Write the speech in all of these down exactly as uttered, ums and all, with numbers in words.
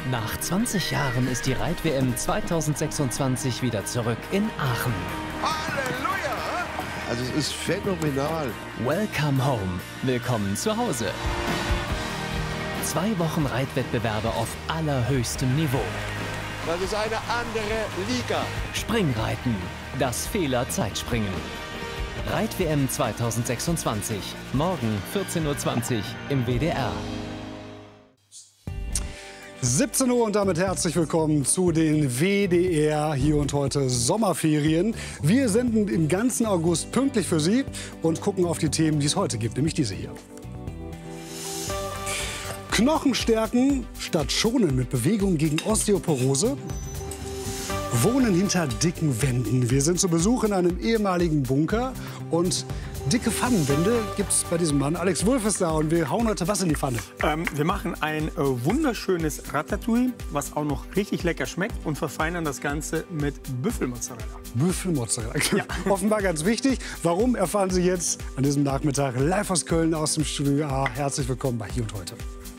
Nach zwanzig Jahren ist die Reit-W M zweitausendsechsundzwanzig wieder zurück in Aachen. Halleluja! Also es ist phänomenal. Welcome home. Willkommen zu Hause. Zwei Wochen Reitwettbewerbe auf allerhöchstem Niveau. Das ist eine andere Liga. Springreiten. Das Fehler-Zeitspringen. Reit-W M zweitausendsechsundzwanzig. Morgen vierzehn Uhr zwanzig im W D R. siebzehn Uhr und damit herzlich willkommen zu den W D R hier und heute Sommerferien. Wir senden im ganzen August pünktlich für Sie und gucken auf die Themen, die es heute gibt, nämlich diese hier. Knochen stärken statt schonen mit Bewegung gegen Osteoporose. Wohnen hinter dicken Wänden. Wir sind zu Besuch in einem ehemaligen Bunker und dicke Pfannenwände gibt es bei diesem Mann. Alex Wulff ist da und wir hauen heute was in die Pfanne. Ähm, wir machen ein äh, wunderschönes Ratatouille, was auch noch richtig lecker schmeckt und verfeinern das Ganze mit Büffelmozzarella. Büffelmozzarella. Ja. Offenbar ganz wichtig. Warum, erfahren Sie jetzt an diesem Nachmittag live aus Köln aus dem Studio A. Herzlich willkommen bei Hier und Heute.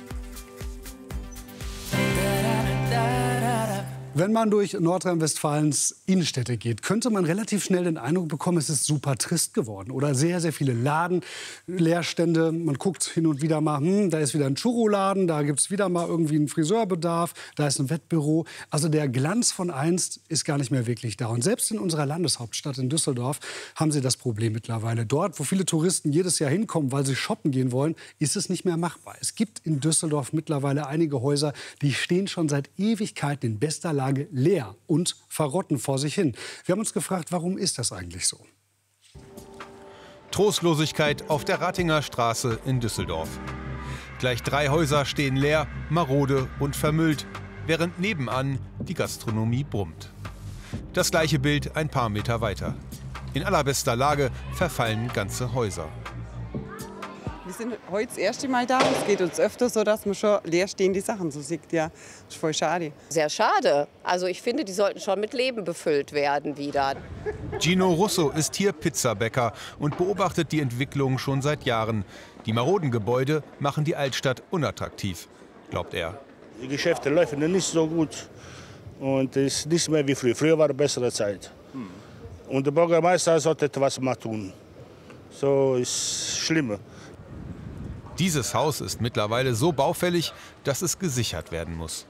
Wenn man durch Nordrhein-Westfalens Innenstädte geht, könnte man relativ schnell den Eindruck bekommen, es ist super trist geworden. Oder sehr, sehr viele Laden, Leerstände. Man guckt hin und wieder mal, hm, da ist wieder ein Churro-Laden, da gibt es wieder mal irgendwie einen Friseurbedarf, da ist ein Wettbüro. Also der Glanz von einst ist gar nicht mehr wirklich da. Und selbst in unserer Landeshauptstadt in Düsseldorf haben sie das Problem mittlerweile. Dort, wo viele Touristen jedes Jahr hinkommen, weil sie shoppen gehen wollen, ist es nicht mehr machbar. Es gibt in Düsseldorf mittlerweile einige Häuser, die stehen schon seit Ewigkeiten in bester Lage leer und verrotten vor sich hin. Wir haben uns gefragt, warum ist das eigentlich so? Trostlosigkeit auf der Ratinger Straße in Düsseldorf. Gleich drei Häuser stehen leer, marode und vermüllt, während nebenan die Gastronomie brummt. Das gleiche Bild ein paar Meter weiter. In allerbester Lage verfallen ganze Häuser. Wir sind heute das erste Mal da. Es geht uns öfter so, dass man schon leerstehende Sachen so sieht. Ja, das ist voll schade. Sehr schade. Also ich finde, die sollten schon mit Leben befüllt werden wieder. Gino Russo ist hier Pizzabäcker und beobachtet die Entwicklung schon seit Jahren. Die maroden Gebäude machen die Altstadt unattraktiv, glaubt er. Die Geschäfte laufen nicht so gut und es ist nicht mehr wie früher. Früher war eine bessere Zeit. Und der Bürgermeister sollte etwas mal tun. So ist schlimmer. Dieses Haus ist mittlerweile so baufällig, dass es gesichert werden muss.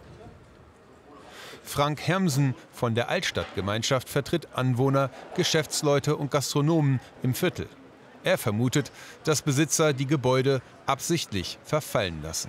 Frank Hermsen von der Altstadtgemeinschaft vertritt Anwohner, Geschäftsleute und Gastronomen im Viertel. Er vermutet, dass Besitzer die Gebäude absichtlich verfallen lassen.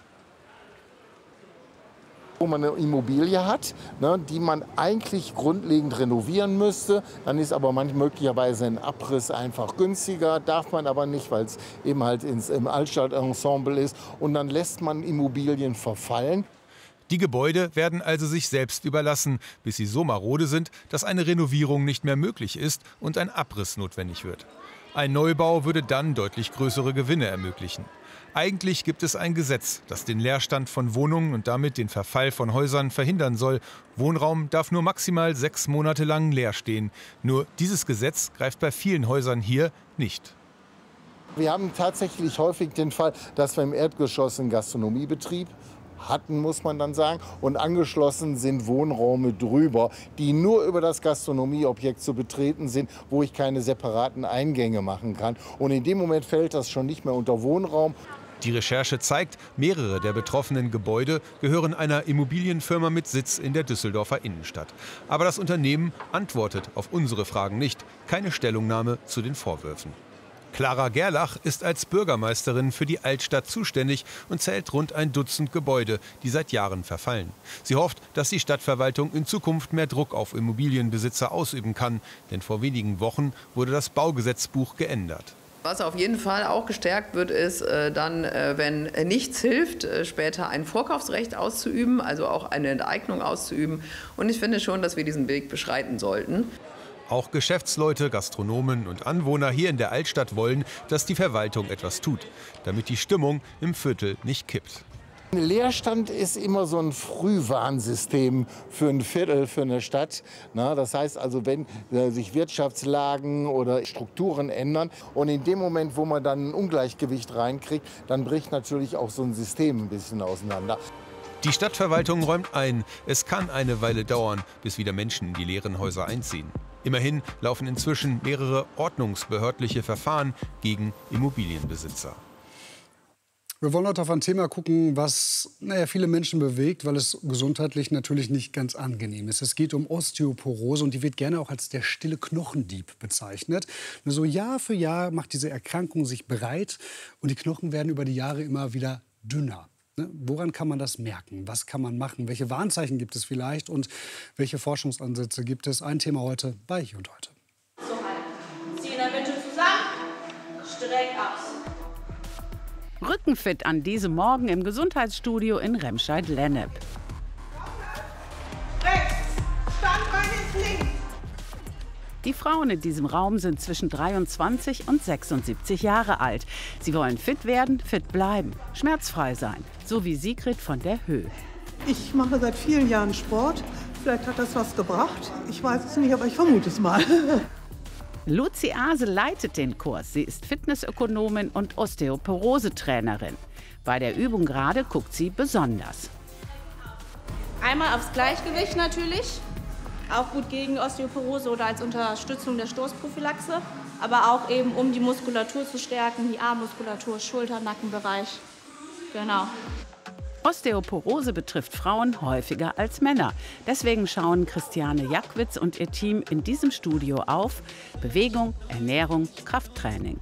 Wo man eine Immobilie hat, ne, die man eigentlich grundlegend renovieren müsste. Dann ist aber manchmal möglicherweise ein Abriss einfach günstiger, darf man aber nicht, weil es eben halt ins, im Altstadtensemble ist. Und dann lässt man Immobilien verfallen. Die Gebäude werden also sich selbst überlassen, bis sie so marode sind, dass eine Renovierung nicht mehr möglich ist und ein Abriss notwendig wird. Ein Neubau würde dann deutlich größere Gewinne ermöglichen. Eigentlich gibt es ein Gesetz, das den Leerstand von Wohnungen und damit den Verfall von Häusern verhindern soll. Wohnraum darf nur maximal sechs Monate lang leer stehen. Nur dieses Gesetz greift bei vielen Häusern hier nicht. Wir haben tatsächlich häufig den Fall, dass wir im Erdgeschoss einen Gastronomiebetrieb hatten, muss man dann sagen. Und angeschlossen sind Wohnräume drüber, die nur über das Gastronomieobjekt zu betreten sind, wo ich keine separaten Eingänge machen kann. Und in dem Moment fällt das schon nicht mehr unter Wohnraum. Die Recherche zeigt, mehrere der betroffenen Gebäude gehören einer Immobilienfirma mit Sitz in der Düsseldorfer Innenstadt. Aber das Unternehmen antwortet auf unsere Fragen nicht. Keine Stellungnahme zu den Vorwürfen. Clara Gerlach ist als Bürgermeisterin für die Altstadt zuständig und zählt rund ein Dutzend Gebäude, die seit Jahren verfallen. Sie hofft, dass die Stadtverwaltung in Zukunft mehr Druck auf Immobilienbesitzer ausüben kann. Denn vor wenigen Wochen wurde das Baugesetzbuch geändert. Was auf jeden Fall auch gestärkt wird, ist äh, dann, äh, wenn nichts hilft, äh, später ein Vorkaufsrecht auszuüben, also auch eine Enteignung auszuüben. Und ich finde schon, dass wir diesen Weg beschreiten sollten. Auch Geschäftsleute, Gastronomen und Anwohner hier in der Altstadt wollen, dass die Verwaltung etwas tut, damit die Stimmung im Viertel nicht kippt. Leerstand ist immer so ein Frühwarnsystem für ein Viertel, für eine Stadt. Na, das heißt also, wenn äh, sich Wirtschaftslagen oder Strukturen ändern und in dem Moment, wo man dann ein Ungleichgewicht reinkriegt, dann bricht natürlich auch so ein System ein bisschen auseinander. Die Stadtverwaltung räumt ein, es kann eine Weile dauern, bis wieder Menschen in die leeren Häuser einziehen. Immerhin laufen inzwischen mehrere ordnungsbehördliche Verfahren gegen Immobilienbesitzer. Wir wollen heute auf ein Thema gucken, was naja, viele Menschen bewegt, weil es gesundheitlich natürlich nicht ganz angenehm ist. Es geht um Osteoporose und die wird gerne auch als der stille Knochendieb bezeichnet. Nur so Jahr für Jahr macht diese Erkrankung sich breit und die Knochen werden über die Jahre immer wieder dünner. Ne? Woran kann man das merken? Was kann man machen? Welche Warnzeichen gibt es vielleicht? Und welche Forschungsansätze gibt es? Ein Thema heute bei Hier und Heute. So halten. Zieh in der Mitte zusammen, streck aus. Rückenfit an diesem Morgen im Gesundheitsstudio in Remscheid-Lennep. Rechts, Standbein ist links. Die Frauen in diesem Raum sind zwischen dreiundzwanzig und sechsundsiebzig Jahre alt. Sie wollen fit werden, fit bleiben, schmerzfrei sein, so wie Sigrid von der Höhe. Ich mache seit vielen Jahren Sport. Vielleicht hat das was gebracht. Ich weiß es nicht, aber ich vermute es mal. Luzi Aase leitet den Kurs. Sie ist Fitnessökonomin und Osteoporose-Trainerin. Bei der Übung gerade guckt sie besonders. Einmal aufs Gleichgewicht natürlich. Auch gut gegen Osteoporose oder als Unterstützung der Stoßprophylaxe. Aber auch eben, um die Muskulatur zu stärken, die Armmuskulatur, Schulter-, Nackenbereich. Genau. Osteoporose betrifft Frauen häufiger als Männer. Deswegen schauen Christiane Jackwitz und ihr Team in diesem Studio auf Bewegung, Ernährung, Krafttraining.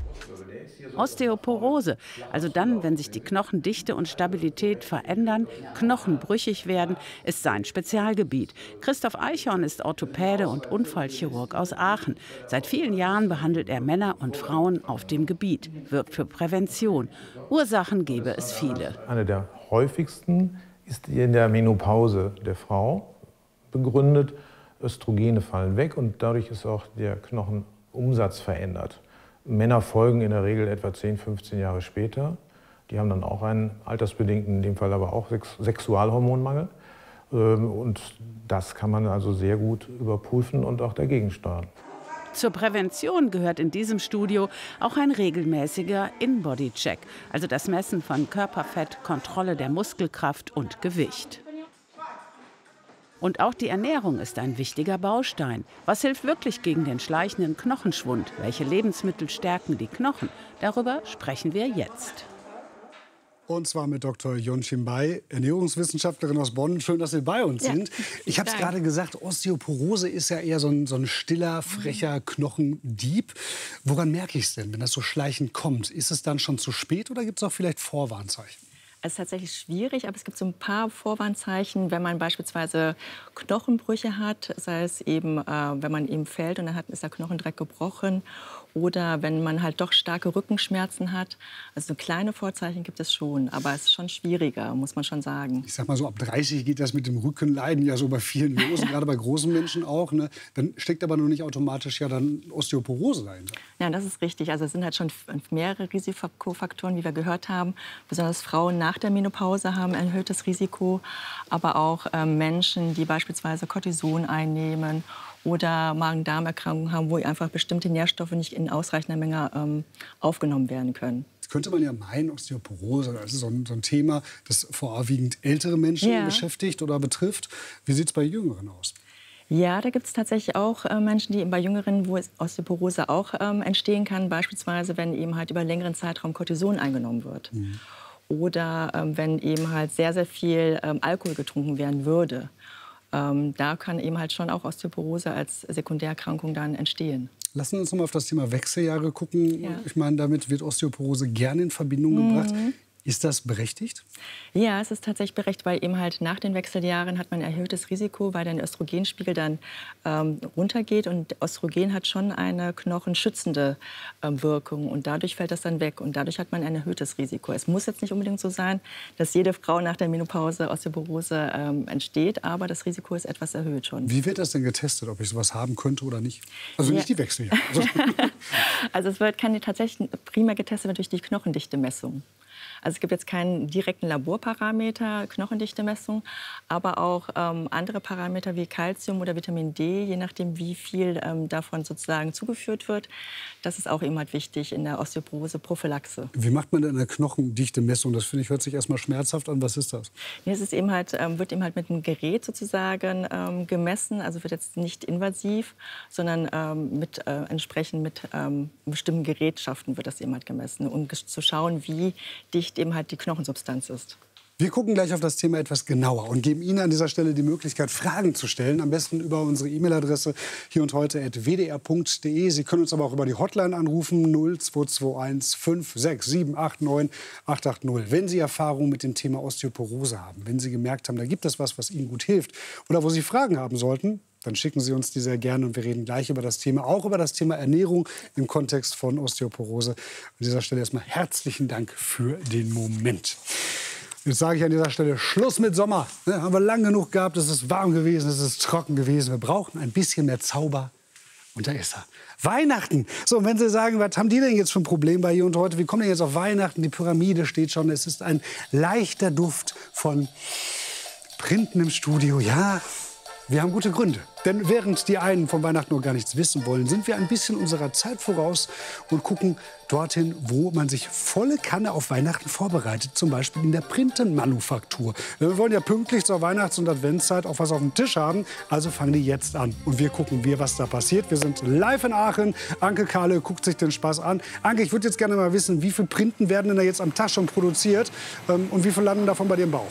Osteoporose, also dann, wenn sich die Knochendichte und Stabilität verändern, Knochen brüchig werden, ist sein Spezialgebiet. Christoph Eichhorn ist Orthopäde und Unfallchirurg aus Aachen. Seit vielen Jahren behandelt er Männer und Frauen auf dem Gebiet, wirkt für Prävention. Ursachen gäbe es viele. Eine der häufigsten ist in der Menopause der Frau begründet. Östrogene fallen weg und dadurch ist auch der Knochenumsatz verändert. Männer folgen in der Regel etwa zehn, fünfzehn Jahre später. Die haben dann auch einen altersbedingten, in dem Fall aber auch Sex Sexualhormonmangel. Und das kann man also sehr gut überprüfen und auch dagegen steuern. Zur Prävention gehört in diesem Studio auch ein regelmäßiger In-Body-Check, also das Messen von Körperfett, Kontrolle der Muskelkraft und Gewicht. Und auch die Ernährung ist ein wichtiger Baustein. Was hilft wirklich gegen den schleichenden Knochenschwund? Welche Lebensmittel stärken die Knochen? Darüber sprechen wir jetzt. Und zwar mit Doktor Yeonchim Bae, Ernährungswissenschaftlerin aus Bonn. Schön, dass Sie bei uns sind. Ja, ich habe es gerade gesagt, Osteoporose ist ja eher so ein, so ein stiller, frecher Knochendieb. Woran merke ich es denn, wenn das so schleichend kommt? Ist es dann schon zu spät oder gibt es auch vielleicht Vorwarnzeichen? Es ist tatsächlich schwierig, aber es gibt so ein paar Vorwarnzeichen, wenn man beispielsweise Knochenbrüche hat, sei es eben, äh, wenn man eben fällt und dann hat, ist der Knochen direkt gebrochen, oder wenn man halt doch starke Rückenschmerzen hat. Also so kleine Vorzeichen gibt es schon, aber es ist schon schwieriger, muss man schon sagen. Ich sag mal so, ab dreißig geht das mit dem Rückenleiden ja so bei vielen los, gerade bei großen Menschen auch. Ne? Dann steckt aber noch nicht automatisch ja dann Osteoporose dahinter. Ja, das ist richtig. Also es sind halt schon mehrere Risikofaktoren, wie wir gehört haben. Besonders Frauen nach der Menopause haben ein erhöhtes Risiko, aber auch äh, Menschen, die beispielsweise Cortison einnehmen oder Magen-Darm-Erkrankungen haben, wo einfach bestimmte Nährstoffe nicht in ausreichender Menge ähm, aufgenommen werden können. Jetzt könnte man ja meinen, Osteoporose, das ist so ein, so ein Thema, das vorwiegend ältere Menschen ja. beschäftigt oder betrifft. Wie sieht es bei Jüngeren aus? Ja, da gibt es tatsächlich auch äh, Menschen, die bei Jüngeren, wo Osteoporose auch ähm, entstehen kann, beispielsweise wenn eben halt über einen längeren Zeitraum Cortison eingenommen wird. Mhm. Oder ähm, wenn eben halt sehr, sehr viel ähm, Alkohol getrunken werden würde. Ähm, da kann eben halt schon auch Osteoporose als Sekundärerkrankung dann entstehen. Lassen wir uns noch mal auf das Thema Wechseljahre gucken. Ja. Ich meine, damit wird Osteoporose gerne in Verbindung mhm. gebracht. Ist das berechtigt? Ja, es ist tatsächlich berechtigt, weil eben halt nach den Wechseljahren hat man ein erhöhtes Risiko, weil der Östrogenspiegel dann ähm, runtergeht. Und Östrogen hat schon eine knochenschützende ähm, Wirkung. Und dadurch fällt das dann weg. Und dadurch hat man ein erhöhtes Risiko. Es muss jetzt nicht unbedingt so sein, dass jede Frau nach der Menopause Osteoporose ähm, entsteht. Aber das Risiko ist etwas erhöht schon. Wie wird das denn getestet, ob ich sowas haben könnte oder nicht? Also ja. nicht die Wechseljahre. Also es wird, kann tatsächlich primär getestet werden durch die Knochendichte-Messung. Also es gibt jetzt keinen direkten Laborparameter, Knochendichtemessung, aber auch ähm, andere Parameter wie Calcium oder Vitamin D, je nachdem, wie viel ähm, davon sozusagen zugeführt wird. Das ist auch eben halt wichtig in der Osteoporose-Prophylaxe. Wie macht man denn eine Knochendichtemessung? Das finde ich, hört sich erstmal schmerzhaft an. Was ist das? Nee, es ist eben halt, ähm, wird eben halt mit einem Gerät sozusagen ähm, gemessen. Also wird jetzt nicht invasiv, sondern ähm, mit, äh, entsprechend mit ähm, bestimmten Gerätschaften wird das eben halt gemessen, um zu schauen, wie dicht eben halt die Knochensubstanz ist. Wir gucken gleich auf das Thema etwas genauer und geben Ihnen an dieser Stelle die Möglichkeit, Fragen zu stellen. Am besten über unsere E-Mail-Adresse hier und heute at w d r punkt d e. Sie können uns aber auch über die Hotline anrufen null zwei zwei eins fünf sechs sieben acht neun acht acht null. Wenn Sie Erfahrung mit dem Thema Osteoporose haben, wenn Sie gemerkt haben, da gibt es was, was Ihnen gut hilft oder wo Sie Fragen haben sollten, dann schicken Sie uns die sehr gerne und wir reden gleich über das Thema, auch über das Thema Ernährung im Kontext von Osteoporose. An dieser Stelle erstmal herzlichen Dank für den Moment. Jetzt sage ich an dieser Stelle Schluss mit Sommer. Ne, haben wir lang genug gehabt, es ist warm gewesen, es ist trocken gewesen. Wir brauchen ein bisschen mehr Zauber. Und da ist er. Weihnachten. So, und wenn Sie sagen, was haben die denn jetzt für ein Problem bei Hier und Heute? Wie kommen denn jetzt auf Weihnachten? Die Pyramide steht schon. Es ist ein leichter Duft von Printen im Studio. Ja, wir haben gute Gründe. Denn während die einen von Weihnachten noch gar nichts wissen wollen, sind wir ein bisschen unserer Zeit voraus und gucken dorthin, wo man sich volle Kanne auf Weihnachten vorbereitet. Zum Beispiel in der Printenmanufaktur. Wir wollen ja pünktlich zur Weihnachts- und Adventszeit auch was auf dem Tisch haben. Also fangen die jetzt an. Und wir gucken, wir, was da passiert. Wir sind live in Aachen. Anke Kahle guckt sich den Spaß an. Anke, ich würde jetzt gerne mal wissen, wie viele Printen werden denn da jetzt am Tag schon produziert? Und wie viel landen davon bei dir im Bauch?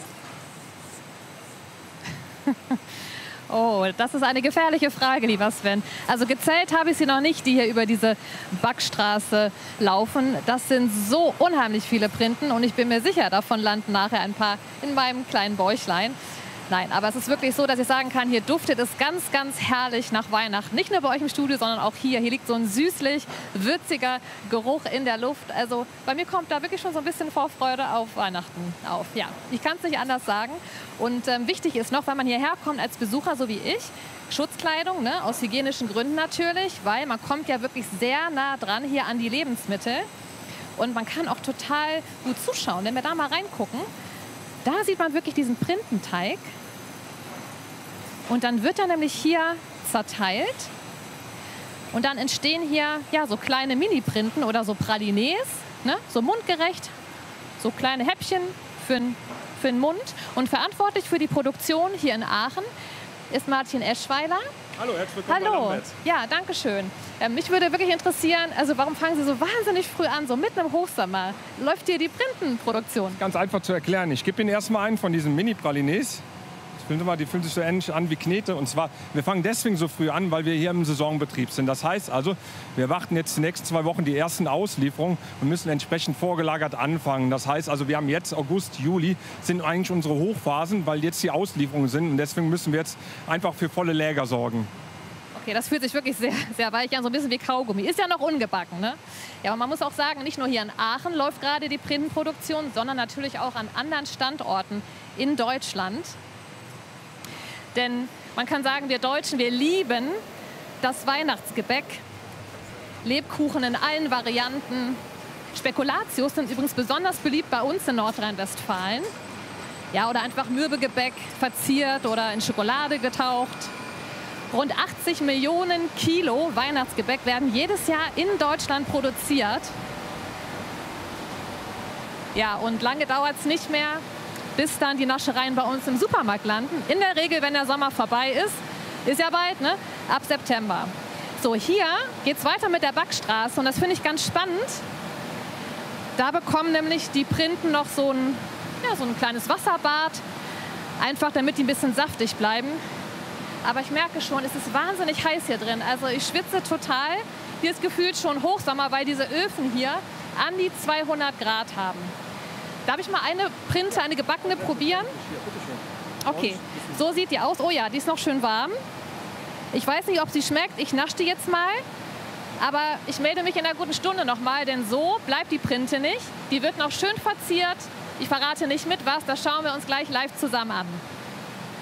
Oh, das ist eine gefährliche Frage, lieber Sven. Also gezählt habe ich sie noch nicht, die hier über diese Backstraße laufen. Das sind so unheimlich viele Printen und ich bin mir sicher, davon landen nachher ein paar in meinem kleinen Bäuchlein. Nein, aber es ist wirklich so, dass ich sagen kann, hier duftet es ganz, ganz herrlich nach Weihnachten. Nicht nur bei euch im Studio, sondern auch hier. Hier liegt so ein süßlich, würziger Geruch in der Luft. Also bei mir kommt da wirklich schon so ein bisschen Vorfreude auf Weihnachten auf. Ja, ich kann es nicht anders sagen. Und ähm, wichtig ist noch, wenn man hierher kommt als Besucher, so wie ich, Schutzkleidung, ne, aus hygienischen Gründen natürlich, weil man kommt ja wirklich sehr nah dran hier an die Lebensmittel. Und man kann auch total gut zuschauen. Wenn wir da mal reingucken, da sieht man wirklich diesen Printenteig. Und dann wird er nämlich hier zerteilt. Und dann entstehen hier ja, so kleine Mini-Printen oder so Pralines, ne? So mundgerecht, so kleine Häppchen für, für den Mund. Und verantwortlich für die Produktion hier in Aachen ist Martin Eschweiler. Hallo, herzlich willkommen Hallo. bei Lamberts. Ja, danke schön. Ähm, mich würde wirklich interessieren, also warum fangen Sie so wahnsinnig früh an, so mitten im Hochsommer? Läuft hier die Printenproduktion? Ganz einfach zu erklären. Ich gebe Ihnen erstmal einen von diesen Mini-Pralines. Mal, die fühlen sich so ähnlich an wie Knete. Und zwar, wir fangen deswegen so früh an, weil wir hier im Saisonbetrieb sind. Das heißt also, wir warten jetzt die nächsten zwei Wochen die ersten Auslieferungen und müssen entsprechend vorgelagert anfangen. Das heißt also, wir haben jetzt August, Juli, sind eigentlich unsere Hochphasen, weil jetzt die Auslieferungen sind. Und deswegen müssen wir jetzt einfach für volle Läger sorgen. Okay, das fühlt sich wirklich sehr, sehr weich an, so ein bisschen wie Kaugummi. Ist ja noch ungebacken, ne? Ja, aber man muss auch sagen, nicht nur hier in Aachen läuft gerade die Printenproduktion, sondern natürlich auch an anderen Standorten in Deutschland. Denn man kann sagen, wir Deutschen, wir lieben das Weihnachtsgebäck. Lebkuchen in allen Varianten. Spekulatius sind übrigens besonders beliebt bei uns in Nordrhein-Westfalen. Ja, oder einfach Mürbegebäck verziert oder in Schokolade getaucht. Rund achtzig Millionen Kilo Weihnachtsgebäck werden jedes Jahr in Deutschland produziert. Ja, und lange dauert es nicht mehr, bis dann die Naschereien bei uns im Supermarkt landen. In der Regel, wenn der Sommer vorbei ist, ist ja bald, ne? Ab September. So, hier geht es weiter mit der Backstraße und das finde ich ganz spannend. Da bekommen nämlich die Printen noch so ein, ja, so ein kleines Wasserbad, einfach damit die ein bisschen saftig bleiben. Aber ich merke schon, es ist wahnsinnig heiß hier drin. Also ich schwitze total. Hier ist gefühlt schon Hochsommer, weil diese Öfen hier an die zweihundert Grad haben. Darf ich mal eine Printe, eine gebackene probieren? Okay, so sieht die aus. Oh ja, die ist noch schön warm. Ich weiß nicht, ob sie schmeckt. Ich nasche die jetzt mal. Aber ich melde mich in einer guten Stunde noch mal, denn so bleibt die Printe nicht. Die wird noch schön verziert. Ich verrate nicht mit was, das schauen wir uns gleich live zusammen an.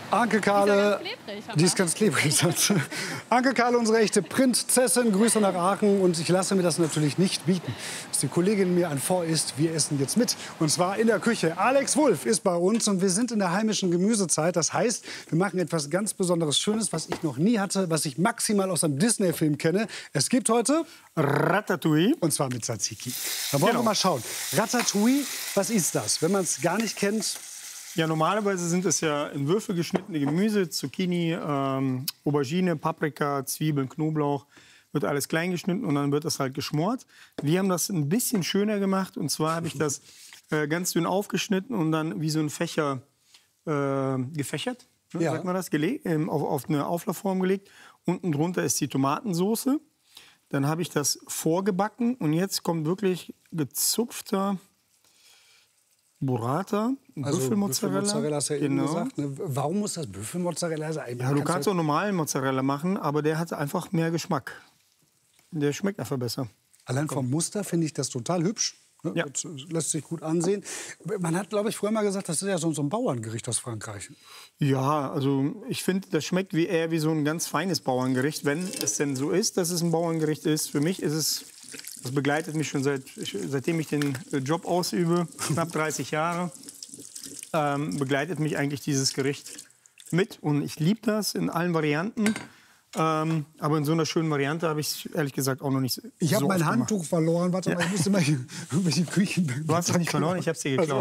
Anke Kahle, die ist ganz klebrig. Anke Kahle, unsere echte Prinzessin, Grüße nach Aachen. Und ich lasse mir das natürlich nicht bieten, dass die Kollegin mir ein vorisst. Wir essen jetzt mit. Und zwar in der Küche. Alex Wulff ist bei uns und wir sind in der heimischen Gemüsezeit. Das heißt, wir machen etwas ganz Besonderes Schönes, was ich noch nie hatte, was ich maximal aus einem Disney-Film kenne. Es gibt heute Ratatouille. Und zwar mit Tzatziki. Da wollen Genau. wir mal schauen. Ratatouille, was ist das? Wenn man es gar nicht kennt. Ja, normalerweise sind es ja in Würfel geschnittene Gemüse, Zucchini, ähm, Aubergine, Paprika, Zwiebeln, Knoblauch. Wird alles klein geschnitten und dann wird das halt geschmort. Wir haben das ein bisschen schöner gemacht. Und zwar habe ich das äh, ganz dünn aufgeschnitten und dann wie so ein Fächer äh, gefächert. Ne, Ja. sagt man das? Gelegt, ähm, auf, auf eine Auflaufform gelegt. Unten drunter ist die Tomatensauce. Dann habe ich das vorgebacken und jetzt kommt wirklich gezupfter Burrata, Also Büffelmozzarella. Büffelmozzarella hast du ja eben Genau. gesagt. Ne? Warum muss das Büffelmozzarella sein? Ja, du kannst auch normalen Mozzarella machen, aber der hat einfach mehr Geschmack. Der schmeckt einfach besser. Allein vom Muster finde ich das total hübsch. Ne? Ja. Das lässt sich gut ansehen. Man hat, glaube ich, früher mal gesagt, das ist ja so, so ein Bauerngericht aus Frankreich. Ja, also ich finde, das schmeckt wie eher wie so ein ganz feines Bauerngericht, wenn es denn so ist, dass es ein Bauerngericht ist. Für mich ist es, das begleitet mich schon seit, seitdem ich den Job ausübe, knapp dreißig Jahre, ähm, begleitet mich eigentlich dieses Gericht mit. Und ich liebe das in allen Varianten. Ähm, aber in so einer schönen Variante habe ich ehrlich gesagt auch noch nicht so Ich habe mein oft gemacht. Handtuch verloren. Warte mal, ich muss immer hier über die Küche. Du hast es nicht verloren, ich habe es dir geklaut.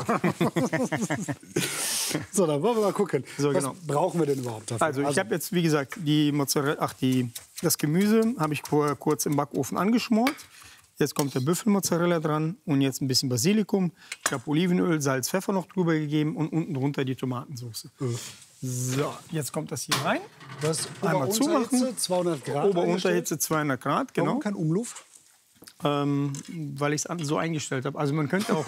So, dann wollen wir mal gucken. So, Was genau. brauchen wir denn überhaupt dafür? Also ich habe jetzt, wie gesagt, die Mozzarella, ach, die, das Gemüse habe ich vorher kurz im Backofen angeschmort. Jetzt kommt der Büffelmozzarella dran und jetzt ein bisschen Basilikum. Ich habe Olivenöl, Salz, Pfeffer noch drüber gegeben und unten drunter die Tomatensauce. So, jetzt kommt das hier rein. Das Einmal Ober-Unterhitze, zumachen. zweihundert Grad. Ober-Unterhitze zweihundert Grad, genau. Warum kein Umluft? Ähm, weil ich es so eingestellt habe. Also man könnte auch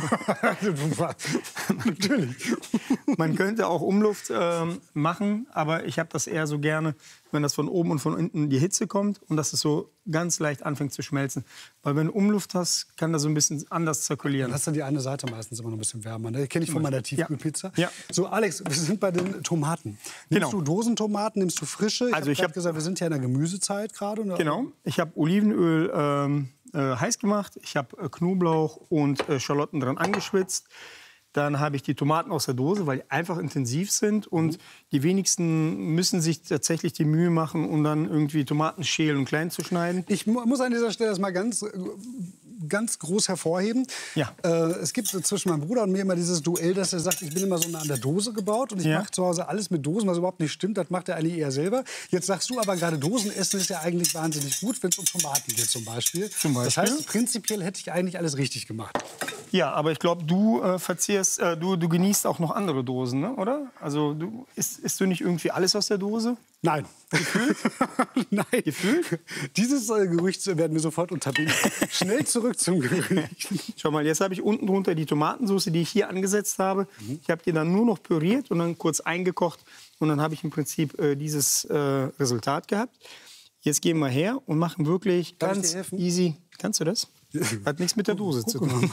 natürlich, man könnte auch Umluft ähm, machen, aber ich habe das eher so gerne, wenn das von oben und von unten die Hitze kommt und dass es so ganz leicht anfängt zu schmelzen. Weil wenn du Umluft hast, kann das so ein bisschen anders zirkulieren. Dann hast du die eine Seite meistens immer noch ein bisschen wärmer. Das kenne ich von meiner Tiefkühlpizza. Ja. So, Alex, wir sind bei den Tomaten. Nimmst Genau. du Dosentomaten, nimmst du frische? Ich Also hab ich grad hab- gesagt, wir sind ja in der Gemüsezeit gerade. oder? Genau. Ich habe Olivenöl ähm, äh, heiß gemacht. Ich habe äh, Knoblauch und äh, Schalotten dran angeschwitzt. Dann habe ich die Tomaten aus der Dose, weil die einfach intensiv sind. Und die wenigsten müssen sich tatsächlich die Mühe machen, um dann irgendwie Tomaten schälen und klein zu schneiden. Ich mu muss an dieser Stelle das mal ganz, äh, ganz groß hervorheben. Ja. Äh, es gibt zwischen meinem Bruder und mir immer dieses Duell, dass er sagt, ich bin immer so nah an der Dose gebaut und ich Ja. mache zu Hause alles mit Dosen, was überhaupt nicht stimmt. Das macht er eigentlich eher selber. Jetzt sagst du aber gerade, Dosenessen ist ja eigentlich wahnsinnig gut, wenn es um Tomaten geht zum Beispiel. Zum Das Beispiel? heißt, prinzipiell hätte ich eigentlich alles richtig gemacht. Ja, aber ich glaube, du äh, verzehrst, äh, du, du genießt auch noch andere Dosen, ne? Oder? Also du isst, isst du nicht irgendwie alles aus der Dose? Nein. Gefühlt? Nein. Gefühlt? Dieses äh, Gerücht werden wir sofort unterbinden. Schnell zurück zum Gericht. Schau mal, jetzt habe ich unten drunter die Tomatensauce, die ich hier angesetzt habe. Ich habe die dann nur noch püriert und dann kurz eingekocht. Und dann habe ich im Prinzip äh, dieses äh, Resultat gehabt. Jetzt gehen wir her und machen wirklich Darf ich ganz dir helfen? easy. Kannst du das? Hat nichts mit der Dose zu tun.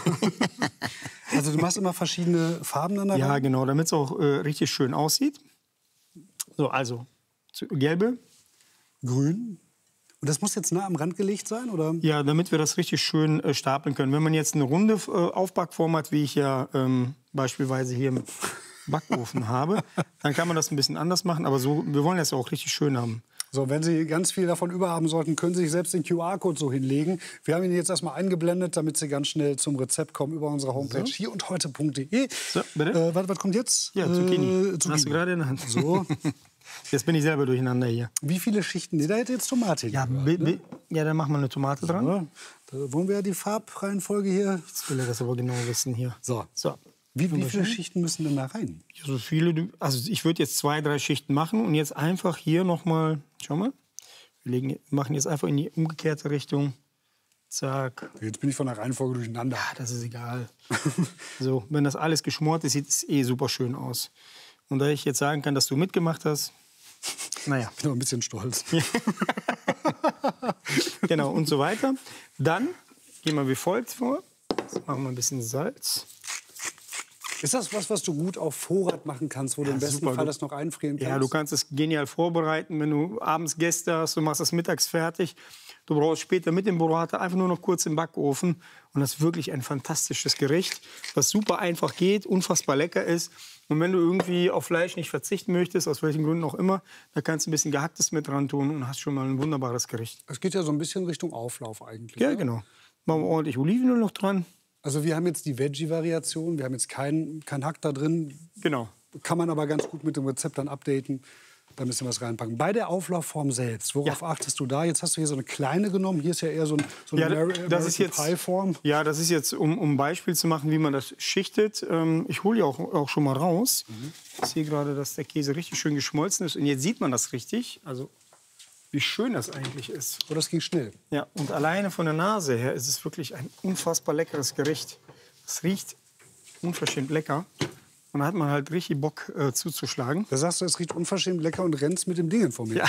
Also du machst immer verschiedene Farben an der Ja, Wand? genau, damit es auch äh, richtig schön aussieht. So, also zu- gelbe. Grün. Und das muss jetzt nah am Rand gelegt sein, oder? Ja, damit wir das richtig schön äh, stapeln können. Wenn man jetzt eine runde äh, Aufbackform hat, wie ich ja ähm, beispielsweise hier im Backofen habe, dann kann man das ein bisschen anders machen. Aber so, wir wollen das auch richtig schön haben. So, wenn Sie ganz viel davon überhaben sollten, können Sie sich selbst den Q R-Code so hinlegen. Wir haben ihn jetzt erstmal eingeblendet, damit Sie ganz schnell zum Rezept kommen über unsere Homepage So. hier und heute punkt de. So, bitte? Äh, was, was kommt jetzt? Ja, Zucchini. Äh, Hast du gerade in der Hand. So. Jetzt bin ich selber durcheinander hier. Wie viele Schichten? Nee, da hätte jetzt Tomate Ja, bi- bi- ja, dann machen wir eine Tomate dran. Ja, da wollen wir ja die Farbreihenfolge hier. Jetzt will er das aber genau wissen hier. So. So. Wie, wie viele Schichten müssen denn da rein? Ja, so viele. du- Also ich würde jetzt zwei, drei Schichten machen und jetzt einfach hier noch mal. Schau mal. Wir legen, machen jetzt einfach in die umgekehrte Richtung. Zack. Jetzt bin ich von der Reihenfolge durcheinander. Ja, das ist egal. So, wenn das alles geschmort ist, sieht es eh super schön aus. Und da ich jetzt sagen kann, dass du mitgemacht hast, naja. Ich bin auch ein bisschen stolz. Genau, und so weiter. Dann gehen wir wie folgt vor. Jetzt machen wir ein bisschen Salz. Ist das was, was du gut auf Vorrat machen kannst, wo du Ja, im besten super. Fall das noch einfrieren kannst? Ja, du kannst es genial vorbereiten, wenn du abends Gäste hast, du machst das mittags fertig. Du brauchst später mit dem Burrata einfach nur noch kurz im Backofen. Und das ist wirklich ein fantastisches Gericht, was super einfach geht, unfassbar lecker ist. Und wenn du irgendwie auf Fleisch nicht verzichten möchtest, aus welchen Gründen auch immer, da kannst du ein bisschen Gehacktes mit dran tun und hast schon mal ein wunderbares Gericht. Es geht ja so ein bisschen Richtung Auflauf eigentlich. Ja, ne? genau. Machen wir ordentlich Olivenöl noch dran. Also wir haben jetzt die Veggie-Variation, wir haben jetzt keinen kein Hack da drin. Genau. Kann man aber ganz gut mit dem Rezept dann updaten, da ein bisschen was reinpacken. Bei der Auflaufform selbst, worauf ja. achtest du da? Jetzt hast du hier so eine kleine genommen, hier ist ja eher so, ein, so eine ja, American das ist jetzt, Pie-Form. Ja, das ist jetzt, um, um ein Beispiel zu machen, wie man das schichtet. Ähm, ich hole die auch, auch schon mal raus. Mhm. Ich sehe gerade, dass der Käse richtig schön geschmolzen ist. Und jetzt sieht man das richtig. Also wie schön das eigentlich ist. Oh, das ging schnell. Ja, und alleine von der Nase her ist es wirklich ein unfassbar leckeres Gericht. Es riecht unverschämt lecker. Und da hat man halt richtig Bock äh, zuzuschlagen. Da sagst du, es riecht unverschämt lecker und rennst mit dem Dingen vor mir. Ja.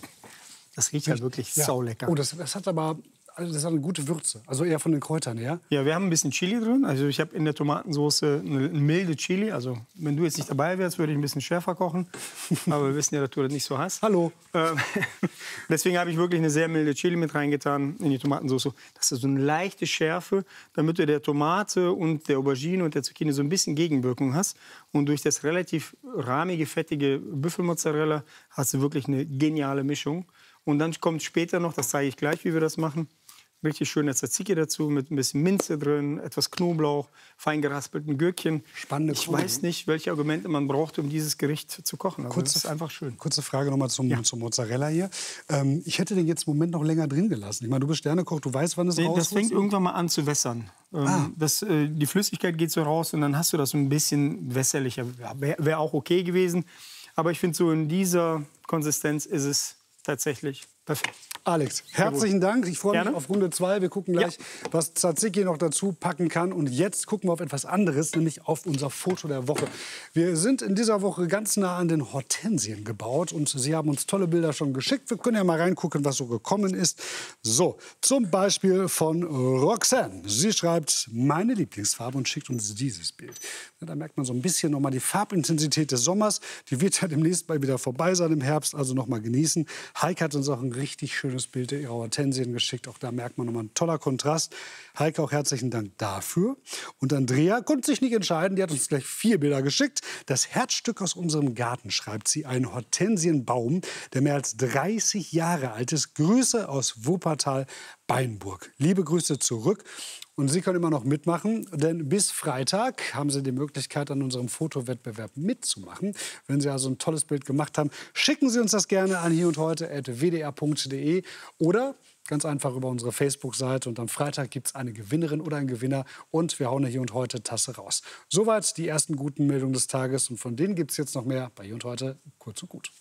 Das riecht halt wirklich ja. saulecker. Oh, das, das hat aber also das hat eine gute Würze. Also eher von den Kräutern her. Ja, wir haben ein bisschen Chili drin. Also ich habe in der Tomatensauce eine milde Chili. Also wenn du jetzt nicht dabei wärst, würde ich ein bisschen schärfer kochen. Aber wir wissen ja, dass du das nicht so hast. Hallo. Ähm, deswegen habe ich wirklich eine sehr milde Chili mit reingetan in die Tomatensauce. Das ist so eine leichte Schärfe, damit du der Tomate und der Aubergine und der Zucchini so ein bisschen Gegenwirkung hast. Und durch das relativ rahmige, fettige Büffelmozzarella hast du wirklich eine geniale Mischung. Und dann kommt später noch, das zeige ich gleich, wie wir das machen, richtig schöne Tzatziki dazu mit ein bisschen Minze drin, etwas Knoblauch, fein geraspelten Gürkchen. Spannende Ich Kombi. weiß nicht, welche Argumente man braucht, um dieses Gericht zu kochen. Also Kurze, das ist einfach schön. Kurze Frage noch mal zum, Ja. zum Mozzarella hier. Ähm, ich hätte den jetzt im Moment noch länger drin gelassen. Ich meine, du bist Sternekoch, du weißt, wann es Nee, raus das fängt irgendwann mal an zu wässern. Ähm, Ah. das, äh, die Flüssigkeit geht so raus und dann hast du das so ein bisschen wässerlicher. Ja, Wäre wär auch okay gewesen. Aber ich finde, so in dieser Konsistenz ist es tatsächlich perfekt. Alex, herzlichen Dank. Ich freue mich Gerne. auf Runde zwei. Wir gucken gleich, was Tzatziki noch dazu packen kann. Und jetzt gucken wir auf etwas anderes, nämlich auf unser Foto der Woche. Wir sind in dieser Woche ganz nah an den Hortensien gebaut. Und Sie haben uns tolle Bilder schon geschickt. Wir können ja mal reingucken, was so gekommen ist. So, zum Beispiel von Roxanne. Sie schreibt, meine Lieblingsfarbe und schickt uns dieses Bild. Da merkt man so ein bisschen noch mal die Farbintensität des Sommers. Die wird ja demnächst mal wieder vorbei sein im Herbst, also noch mal genießen. Heike hat uns auch ein richtig schönes Bild ihrer Hortensien geschickt. Auch da merkt man noch mal ein toller Kontrast. Heike, auch herzlichen Dank dafür. Und Andrea konnte sich nicht entscheiden. Die hat uns gleich vier Bilder geschickt. Das Herzstück aus unserem Garten, schreibt sie, ein Hortensienbaum, der mehr als dreißig Jahre alt ist. Grüße aus Wuppertal-Beinburg. Liebe Grüße zurück. Und Sie können immer noch mitmachen, denn bis Freitag haben Sie die Möglichkeit, an unserem Fotowettbewerb mitzumachen. Wenn Sie also ein tolles Bild gemacht haben, schicken Sie uns das gerne an hier und heute at w d r punkt d e oder ganz einfach über unsere Facebook-Seite. Und am Freitag gibt es eine Gewinnerin oder einen Gewinner und wir hauen eine Hier und Heute Tasse raus. Soweit die ersten guten Meldungen des Tages und von denen gibt es jetzt noch mehr bei Hier und Heute kurz und gut.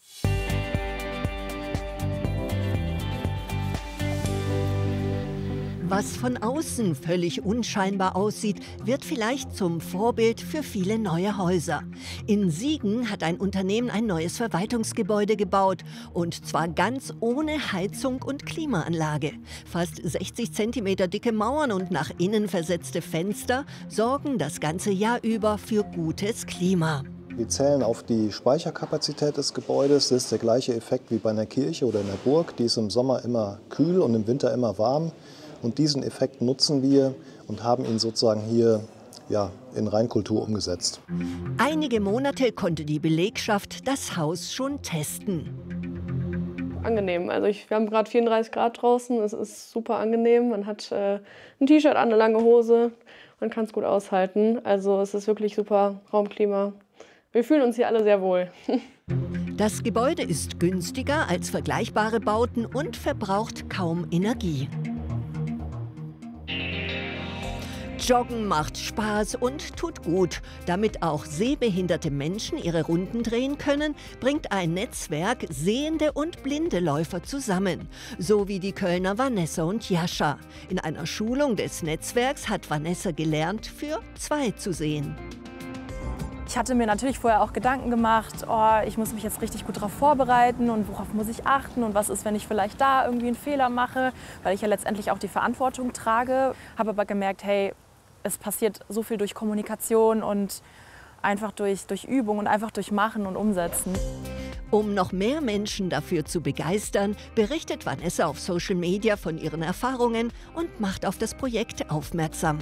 Was von außen völlig unscheinbar aussieht, wird vielleicht zum Vorbild für viele neue Häuser. In Siegen hat ein Unternehmen ein neues Verwaltungsgebäude gebaut. Und zwar ganz ohne Heizung und Klimaanlage. Fast sechzig Zentimeter dicke Mauern und nach innen versetzte Fenster sorgen das ganze Jahr über für gutes Klima. Wir zählen auf die Speicherkapazität des Gebäudes. Das ist der gleiche Effekt wie bei einer Kirche oder einer Burg. Die ist im Sommer immer kühl und im Winter immer warm. Und diesen Effekt nutzen wir und haben ihn sozusagen hier ja, in Reinkultur umgesetzt. Einige Monate konnte die Belegschaft das Haus schon testen. Angenehm. Also ich, wir haben gerade vierunddreißig Grad draußen. Es ist super angenehm. Man hat äh, ein T-Shirt an, eine lange Hose. Man kann es gut aushalten. Also es ist wirklich super Raumklima. Wir fühlen uns hier alle sehr wohl. Das Gebäude ist günstiger als vergleichbare Bauten und verbraucht kaum Energie. Joggen macht Spaß und tut gut. Damit auch sehbehinderte Menschen ihre Runden drehen können, bringt ein Netzwerk sehende und blinde Läufer zusammen. So wie die Kölner Vanessa und Jascha. In einer Schulung des Netzwerks hat Vanessa gelernt, für zwei zu sehen. Ich hatte mir natürlich vorher auch Gedanken gemacht, oh, ich muss mich jetzt richtig gut darauf vorbereiten und worauf muss ich achten und was ist, wenn ich vielleicht da irgendwie einen Fehler mache, weil ich ja letztendlich auch die Verantwortung trage. Habe aber gemerkt, hey, es passiert so viel durch Kommunikation und einfach durch, durch Übung und einfach durch Machen und Umsetzen. Um noch mehr Menschen dafür zu begeistern, berichtet Vanessa auf Social Media von ihren Erfahrungen und macht auf das Projekt aufmerksam.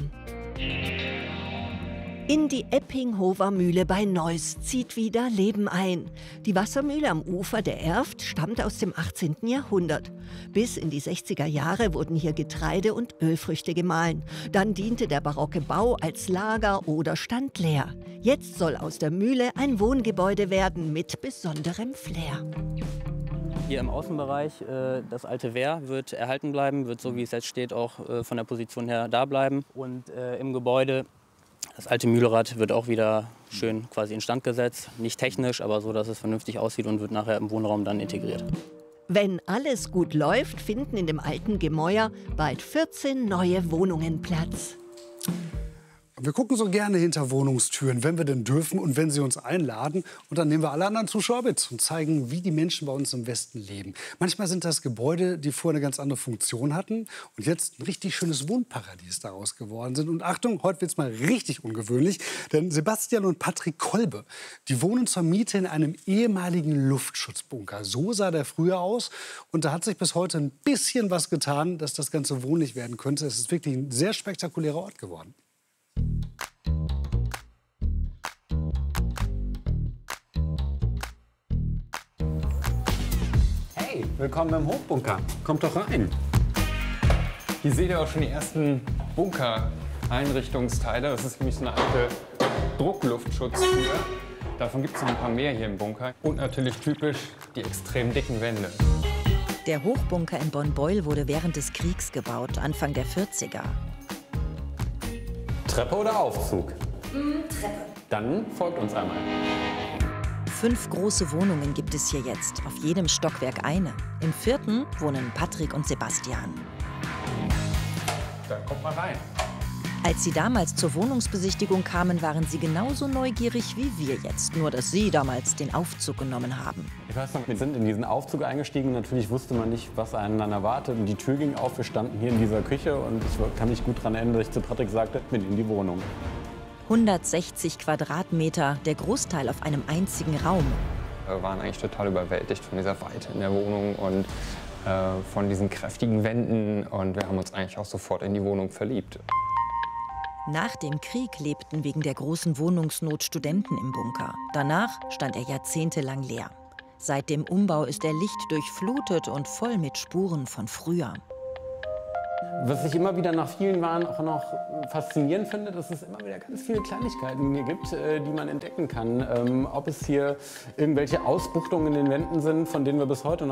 In die Eppinghofer Mühle bei Neuss zieht wieder Leben ein. Die Wassermühle am Ufer der Erft stammt aus dem achtzehnten Jahrhundert. Bis in die sechziger Jahre wurden hier Getreide und Ölfrüchte gemahlen. Dann diente der barocke Bau als Lager oder stand leer. Jetzt soll aus der Mühle ein Wohngebäude werden mit besonderem Flair. Hier im Außenbereich, äh, das alte Wehr wird erhalten bleiben, wird so wie es jetzt steht auch äh, von der Position her da bleiben. Und äh, im Gebäude das alte Mühlrad wird auch wieder schön quasi instand gesetzt. Nicht technisch, aber so, dass es vernünftig aussieht und wird nachher im Wohnraum dann integriert. Wenn alles gut läuft, finden in dem alten Gemäuer bald vierzehn neue Wohnungen Platz. Wir gucken so gerne hinter Wohnungstüren, wenn wir denn dürfen und wenn sie uns einladen. Und dann nehmen wir alle anderen Zuschauer mit und zeigen, wie die Menschen bei uns im Westen leben. Manchmal sind das Gebäude, die vorher eine ganz andere Funktion hatten und jetzt ein richtig schönes Wohnparadies daraus geworden sind. Und Achtung, heute wird es mal richtig ungewöhnlich, denn Sebastian und Patrick Kolbe, die wohnen zur Miete in einem ehemaligen Luftschutzbunker. So sah der früher aus und da hat sich bis heute ein bisschen was getan, dass das Ganze wohnlich werden könnte. Es ist wirklich ein sehr spektakulärer Ort geworden. Hey, willkommen im Hochbunker. Kommt doch rein. Hier seht ihr auch schon die ersten Bunker-Einrichtungsteile. Das ist nämlich so eine alte Druckluftschutztür. Davon gibt es noch ein paar mehr hier im Bunker. Und natürlich typisch die extrem dicken Wände. Der Hochbunker in Bonn-Beuel wurde während des Kriegs gebaut, Anfang der vierziger. Treppe oder Aufzug? Mm, Treppe. Dann folgt uns einmal. Fünf große Wohnungen gibt es hier jetzt, auf jedem Stockwerk eine. Im vierten wohnen Patrick und Sebastian. Dann kommt mal rein. Als sie damals zur Wohnungsbesichtigung kamen, waren sie genauso neugierig wie wir jetzt. Nur, dass sie damals den Aufzug genommen haben. Ich weiß noch, wir sind in diesen Aufzug eingestiegen. Natürlich wusste man nicht, was einen dann erwartet. Und die Tür ging auf. Wir standen hier in dieser Küche. Und ich kann mich gut daran erinnern, dass ich zu Patrick sagte, mit in die Wohnung. hundertsechzig Quadratmeter, der Großteil auf einem einzigen Raum. Wir waren eigentlich total überwältigt von dieser Weite in der Wohnung und äh, von diesen kräftigen Wänden. Und wir haben uns eigentlich auch sofort in die Wohnung verliebt. Nach dem Krieg lebten wegen der großen Wohnungsnot Studenten im Bunker. Danach stand er jahrzehntelang leer. Seit dem Umbau ist er lichtdurchflutet und voll mit Spuren von früher. Was ich immer wieder nach vielen Jahren auch noch faszinierend finde, dass es immer wieder ganz viele Kleinigkeiten hier gibt, die man entdecken kann. Ähm, ob es hier irgendwelche Ausbuchtungen in den Wänden sind, von denen wir bis heute noch